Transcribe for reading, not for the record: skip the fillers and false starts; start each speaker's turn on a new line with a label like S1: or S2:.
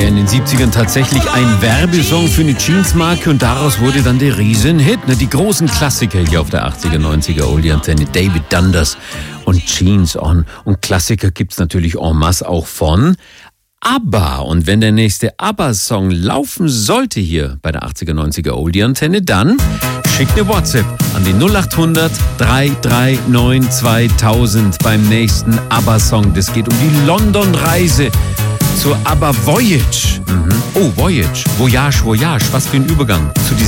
S1: in den 70ern tatsächlich ein Werbesong für eine Jeansmarke und daraus wurde dann der Riesenhit. Ne? Die großen Klassiker hier auf der 80er, 90er Oldie-Antenne, David Dundas und Jeans On. Und Klassiker gibt's natürlich en masse auch von ABBA. Und wenn der nächste ABBA-Song laufen sollte hier bei der 80er, 90er Oldie-Antenne, dann schickt eine WhatsApp an die 0800 339 2000 beim nächsten ABBA-Song. Das geht um die London-Reise zur ABBA Voyage. Oh, Voyage. Voyage, Voyage. Was für ein Übergang zu dieser